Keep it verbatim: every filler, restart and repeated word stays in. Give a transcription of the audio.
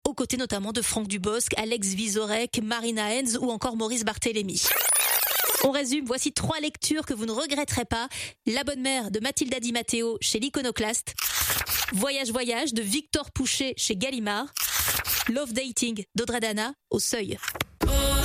aux côtés notamment de Franck Dubosc, Alex Vizorek, Marina Hens ou encore Maurice Barthélémy. On résume, voici trois lectures que vous ne regretterez pas. La bonne mère de Mathilda Di Matteo chez l'Iconoclaste. Voyage Voyage de Victor Pouchet chez Gallimard. Love Dating d'Audrey Dana au Seuil.